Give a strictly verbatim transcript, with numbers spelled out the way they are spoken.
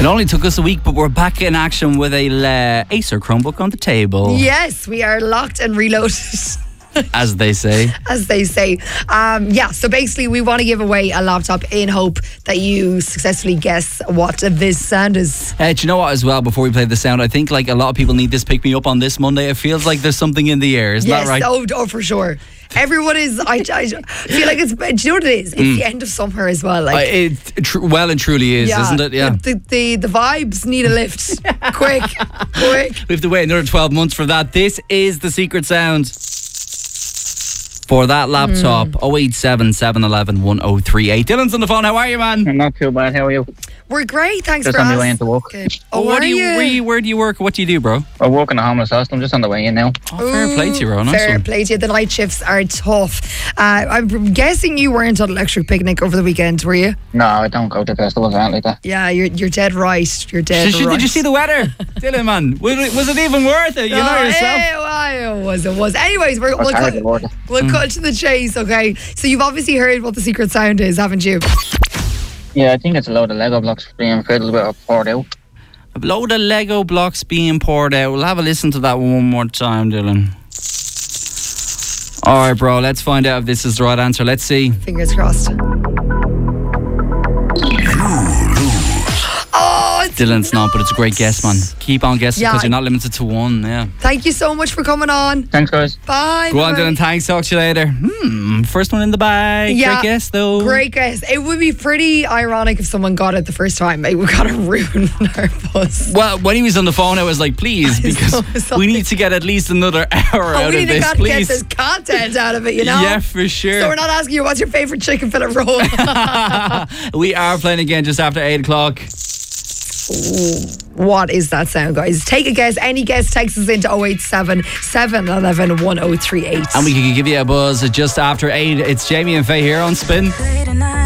only took us a week, but we're back in action with a uh, Acer Chromebook on the table. Yes, we are locked and reloaded. As they say. As they say. Um, yeah, so basically we want to give away a laptop in hope that you successfully guess what this sound is. Uh, do you know what as well, before we play the sound, I think like a lot of people need this pick me up on this Monday. It feels like there's something in the air, isn't yes, that right? Oh, oh, for sure. Everyone is, I, I feel like it's, do you know what it is? It's mm. the end of summer as well. Like uh, It tr- well and truly is, yeah, isn't it? Yeah. The, the, the vibes need a lift. quick, quick. We have to wait another twelve months for that. This is the secret sound for that laptop. Mm. oh eight seven, seven one one, one oh three eight. Dylan's on the phone. How are you, man? I'm not too bad. How are you? We're great, thanks just for on asking. my way into work. Okay. Oh, where are do you, you? Where, you, where do you work? What do you do, bro? I work in a homeless hostel. I'm just on the way in now. Oh, fair play to you, bro. Nice Fair one. play to you. The night shifts are tough. Uh, I'm guessing you weren't on Electric Picnic over the weekend, were you? No, I don't go to festivals or anything like that. Yeah, you're you're dead right. You're dead Did, right. Did you see the weather, Dylan, man? Was it, was it even worth it? You no, know yourself. It was, it was. It was. Anyways, we're, we'll, cut, we'll mm. cut to the chase, okay? So you've obviously heard what the secret sound is, haven't you? Yeah, I think it's a load of Lego blocks being filled with or poured out. A load of Lego blocks being poured out. We'll have a listen to that one more time, Dylan. All right, bro, let's find out if this is the right answer. Let's see. Fingers crossed. Oh, it's Dylan's not, but it's a great guess, man. Keep on guessing because yeah. you're not limited to one. Yeah. Thank you so much for coming on. Thanks, guys. Bye. Go on, bye. Dylan. Thanks. Talk to you later. Hmm. First one in the bag. Yeah, great guess, though. Great guess. It would be pretty ironic if someone got it the first time. It would kind of ruin our buzz. Well, when he was on the phone, I was like, please, because so we need to get at least another hour oh, out we of need this, to please. get this content out of it, you know? Yeah, for sure. So we're not asking you what's your favourite chicken fillet roll. We are playing again just after eight o'clock. Ooh, what is that sound, guys? Take a guess. Any guess, text us into oh eight seven, seven one one, one oh three eight. And we can give you a buzz just after eight. It's Jamie and Faye here on Spin.